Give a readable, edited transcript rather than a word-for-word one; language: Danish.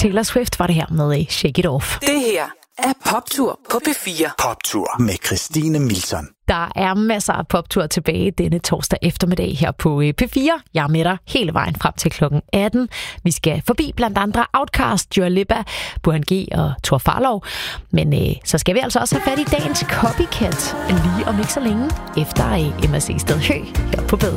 Taylor Swift var det her med Shake It Off. Det her er Poptur på P4. Poptur med Christine Milton. Der er masser af poptur tilbage denne torsdag eftermiddag her på P4. Jeg er med dig hele vejen frem til klokken 18. Vi skal forbi blandt andre Outkast, Dua Lipa, Burhan G og Thor Farlov. Men så skal vi altså også have fat i dagens Copycat lige om ikke så længe efter MSC Sted Hø her på Bedre.